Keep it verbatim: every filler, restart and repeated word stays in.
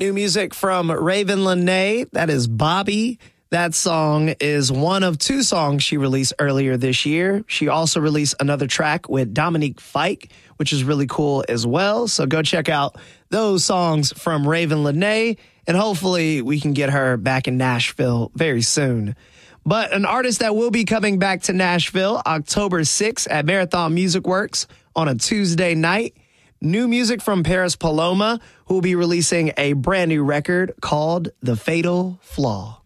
New music from Raven Lenae. That is Bobby. That song is one of two songs she released earlier this year. She also released another track with Dominique Fike, which is really cool as well. So go check out those songs from Raven Lenae, and hopefully we can get her back in Nashville very soon. But an artist that will be coming back to Nashville October sixth at Marathon Music Works on a Tuesday night. New music from Paris Paloma, who will be releasing a brand new record called The Fatal Flaw.